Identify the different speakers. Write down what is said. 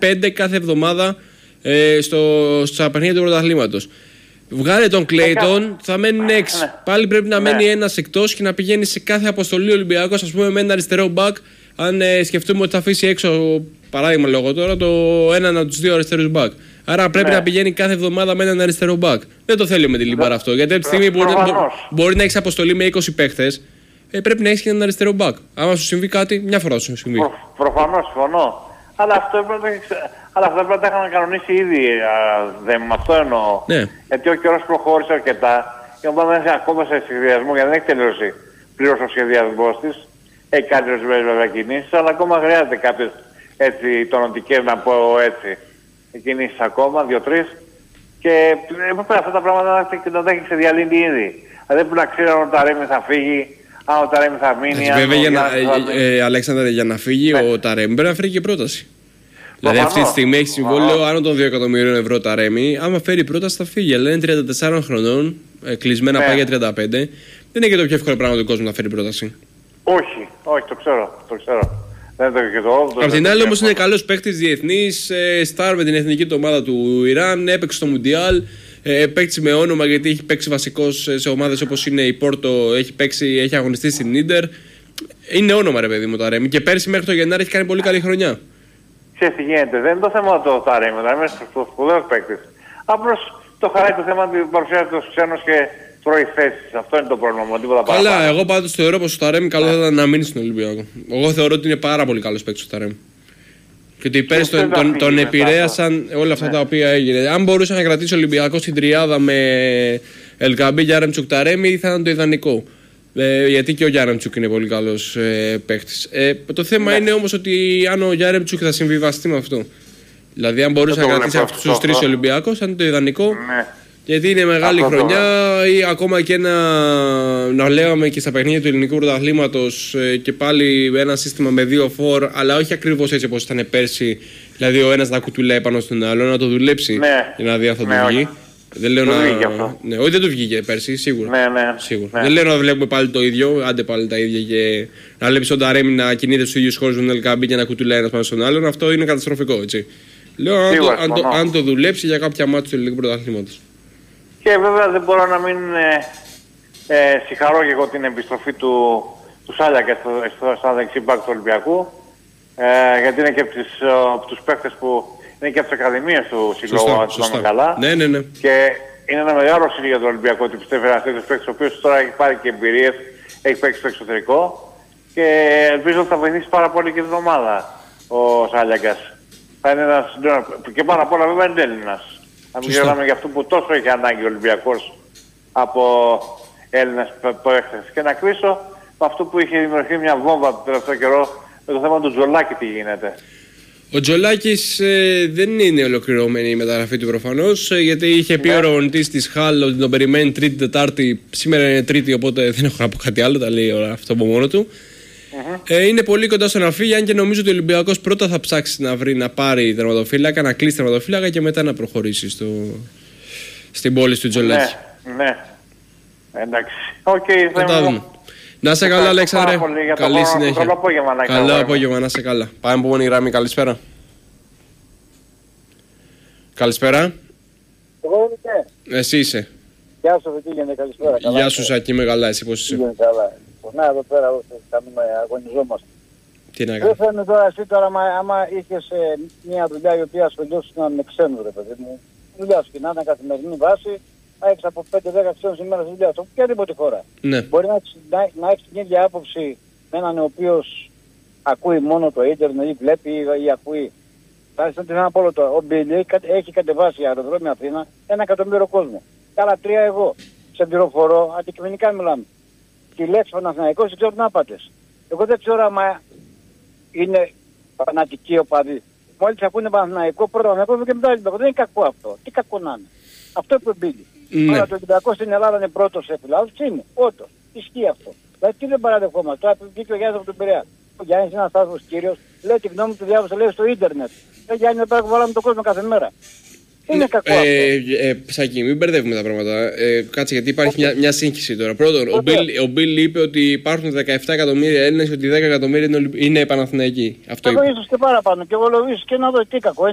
Speaker 1: 5 κάθε εβδομάδα στα παιχνίδια του πρωταθλήματος. Βγάλε τον Κλέιτον, θα μένουν 6. Πάλι πρέπει να μένει ένας εκτός και να πηγαίνει σε κάθε αποστολή ο Ολυμπιακός, ας πούμε, με ένα αριστερό μπακ. Αν σκεφτούμε ότι θα αφήσει έξω, παράδειγμα λόγω τώρα, έναν από τους δύο αριστερούς μπακ. Άρα πρέπει να πηγαίνει κάθε εβδομάδα με έναν αριστερό μπακ. Δεν το θέλει με τη Λίμπαρα αυτό. Γιατί από τη στιγμή μπορεί να έχει αποστολή με 20 παίχτες, πρέπει να έχει και έναν αριστερό μπακ. Άμα σου συμβεί κάτι, μια φορά σου συμβεί.
Speaker 2: Προφανώς, συμφωνώ. Αλλά αυτό πρέπει να τα είχαν κανονίσει ήδη. Με αυτό εννοώ.
Speaker 1: Ναι.
Speaker 2: Γιατί ο καιρός προχώρησε αρκετά. Η ομάδα δεν είναι ακόμα σε σχεδιασμό, γιατί δεν έχει τελειώσει πλήρως ο σχεδιασμός της. Έχει κάνει ορισμένες βέβαια κινήσεις, αλλά ακόμα χρειάζεται κάποιες έτσι τονωτικές, να πω έτσι, κινήσεις ακόμα, 2-3. Και πρέπει αυτά τα πράγματα να τα έχει ξεδιαλύνει ήδη. Δεν πρέπει να ξέρει αν ο Ταρέμι θα φύγει, αν ο Ταρέμι θα μείνει.
Speaker 1: Βέβαια, Αλέξανδρε, για να φύγει ο Ταρέμι πρέπει να φέρει και πρόταση. Δηλαδή αυτή τη στιγμή έχει συμβόλαιο άνω των 2 εκατομμυρίων ευρώ Ταρέμι. Άμα φέρει πρόταση θα φύγει. Αλλά είναι 34 χρονών, κλεισμένα πάει για 35. Δεν είναι και το πιο εύκολο πράγμα του κόσμου να φέρει πρόταση.
Speaker 2: Όχι, το ξέρω. Δεν το και
Speaker 1: απ' την άλλη όμως είναι καλός παίκτης διεθνής, στάρ με την εθνική του ομάδα του Ιράν, έπαιξε στο Μουντιάλ, παίκτης με όνομα γιατί έχει παίξει βασικός σε ομάδες όπως είναι η Πόρτο, έχει αγωνιστεί στην Ίντερ. Είναι όνομα ρε παιδί μου το Ταρέμι και πέρσι μέχρι το Γενάρη έχει κάνει πολύ καλή χρονιά.
Speaker 2: Ξέρεις τι γίνεται, δεν είναι το θέμα το Ταρέμι, είναι σπουδαίος παίκτης. Απλώς το χαράει το θέμα του παρουσιάζει τους ξένους και τρώει θέσεις. Αυτό είναι το πρόβλημα μου, τίποτα παραπάνω.
Speaker 1: Καλά, εγώ πάντως θεωρώ πως ο Ταρέμι καλό θα ήταν να μείνει στον Ολυμπιακό. Εγώ θεωρώ ότι είναι πάρα πολύ καλός παίκτης ο Ταρέμι. Και ότι πέρυσι τον επηρέασαν όλα αυτά τα οποία έγινε. Αν μπορούσε να κρατήσει ο Ολυμπιακός στην τριάδα με Ελκαμπή, Γιάρεμτσουκ, Ταρέμι, θα ήταν το ιδανικό. Γιατί και ο Γιάρεμτσουκ είναι πολύ καλός παίκτης. Το θέμα είναι όμως ότι αν ο Γιάρεμτσουκ θα συμβιβαστεί με αυτό. Δηλαδή, αν μπορούσε να κρατήσει αυτούς τους 3 Ολυμπιακούς, θα είναι το ιδανικό. Γιατί είναι μεγάλη χρονιά, ή ακόμα και να λέγαμε και στα παιχνίδια του ελληνικού πρωταθλήματος και πάλι ένα σύστημα με 2 φορ, αλλά όχι ακριβώς έτσι όπως ήταν πέρσι. Δηλαδή, ο ένας να κουτουλάει πάνω στον άλλο, να το δουλέψει για να δει αν θα του βγει. Δεν λέω όχι, δεν του βγήκε πέρσι, σίγουρα.
Speaker 2: Ναι.
Speaker 1: Δεν λέω να βλέπουμε πάλι το ίδιο, άντε πάλι τα ίδια και να βλέπει τον Ταρέμι να κινείται στους ίδιους χώρους με τον Ελκαμπή και να κουτουλάει ένας πάνω στον άλλον. Αυτό είναι καταστροφικό, έτσι. Λέω αν το δουλέψει για κάποια μάτια του ελληνικού πρωταθλήματος.
Speaker 2: Και βέβαια δεν μπορώ να μην συγχαρώ και εγώ την επιστροφή του Σάλιακα στο δεξί μπακ του Ολυμπιακού. Γιατί είναι και από τους παίκτες που είναι και από τις ακαδημίες του συλλόγου, αν θυμάμαι καλά.
Speaker 1: Ναι.
Speaker 2: Και είναι ένα μεγάλο σύλλογο για τον Ολυμπιακό ότι πιστεύει ένας τέτοιος παίκτης, ο οποίος τώρα έχει πάρει και εμπειρίες, έχει παίξει στο εξωτερικό. Και ελπίζω ότι θα βοηθήσει πάρα πολύ και την ομάδα ο Σάλιακας. Θα είναι ένας, και πάνω απ' όλα βέβαια είναι Έλληνας. Να μην ξέραμε για αυτό που τόσο έχει ανάγκη ο Ολυμπιακός από Έλληνες παίκτες. Και να κλείσω με αυτό που είχε δημιουργηθεί μια βόμβα τον τελευταίο καιρό με το θέμα του Τζολάκη τι γίνεται.
Speaker 1: Ο Τζολάκης δεν είναι ολοκληρωμένη η μεταγραφή του προφανώς, γιατί είχε πει ο προπονητής της Χάλ ότι τον περιμένει Τρίτη, Τετάρτη. Σήμερα είναι Τρίτη, οπότε δεν έχω να πω κάτι άλλο, τα λέει αυτό από μόνο του. Είναι πολύ κοντά στο να φύγει, αν και νομίζω ότι ο Ολυμπιακός πρώτα θα ψάξει να βρει να πάρει τερματοφύλακα, να κλείσει τερματοφύλακα και μετά να προχωρήσει στην πόλη του Τζολάκη.
Speaker 2: Ναι. Εντάξει.
Speaker 1: Θα δούμε. Να είσαι καλά, Αλέξανδρε. Καλή συνέχεια. Καλό απόγευμα, να είσαι καλά. Πάμε από μόνη γραμμή. Καλησπέρα. Καλησπέρα.
Speaker 3: Εγώ είμαι.
Speaker 1: Εσύ είσαι.
Speaker 3: Γεια σου, τι γίνεται, καλησπέρα.
Speaker 1: Γεια σου, Σάκη, είμαι καλά. Εσύ πώς είσαι?
Speaker 3: Καλά. Να, εδώ πέρα αγωνιζόμαστε.
Speaker 1: Τι να
Speaker 3: Δεν
Speaker 1: κάνω.
Speaker 3: φαίνεται τώρα εσύ τώρα, άμα είχες μια δουλειά η οποία ασχολιώσουν με ξένους, ρε παιδί μου. Δουλειά σου και να είναι καθημερινή βάση, να έχεις από 5-10 ξένους ημέρα στη δουλειά σου, οποιαδήποτε χώρα.
Speaker 1: Ναι.
Speaker 3: Μπορεί να έχεις την ίδια άποψη με έναν ο οποίος ακούει μόνο το ίντερνετ ή βλέπει ή ακούει. Θα ήθελα να πω όλο το. Ο Μπίλι έχει κατεβάσει αεροδρόμια Αθήνα 1 εκατομμύριο κόσμο. Άλλα 3 εγώ. Σε πληροφορώ, αντικειμενικά μιλάμε. Τη λέξη Παναθηναϊκός δεν ξέρω να πάτες. Εγώ δεν ξέρω άμα είναι φανατικοί οπαδοί. Μόλις ακούνε Παναθηναϊκό, πρώτα Παναθηναϊκό και μετά Ολυμπιακό. Δεν είναι κακό αυτό. Τι κακό να είναι. Αυτό που εμπίλει.
Speaker 1: Ναι.
Speaker 3: Αλλά το Ολυμπιακό στην Ελλάδα είναι πρώτος σε φιλάδους. Τι είναι. Όντως. Ισχύει αυτό. Δηλαδή τι δεν παραδεχόμαστε. Τώρα βγήκε ο Γιάννης από τον Πειραιά. Ο Γιάννης είναι ένας άνθρωπος κύριος. Λέει τη γνώμη του διάβασα, λέει στο ίντερνετ. Γιάννη εδώ πέρα που βάλαμε τον κόσμο κάθε μέρα. Είναι κακό αυτό.
Speaker 1: Σάκη, μην μπερδεύουμε τα πράγματα. Κάτσε, γιατί υπάρχει μια σύγχυση τώρα. Πρώτον, ο Μπιλ είπε ότι υπάρχουν 17 εκατομμύρια Έλληνες και ότι 10 εκατομμύρια είναι Παναθηναϊκοί. Αυτό είπε.
Speaker 3: Εγώ ίσως και παραπάνω. Και εγώ λέω ίσως και να δω τι κακό.